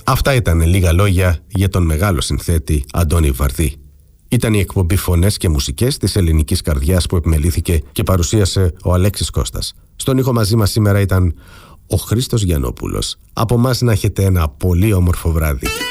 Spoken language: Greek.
Αυτά ήταν λίγα λόγια για τον μεγάλο συνθέτη Αντώνη Βαρδί. Ήταν η εκπομπή «Φωνές και μουσικές» της ελληνικής καρδιάς που επιμελήθηκε και παρουσίασε ο Αλέξης Κώστας. Στον ήχο μαζί μας σήμερα ήταν ο Χρήστος Γιαννόπουλος. Από μας να έχετε ένα πολύ όμορφο βράδυ.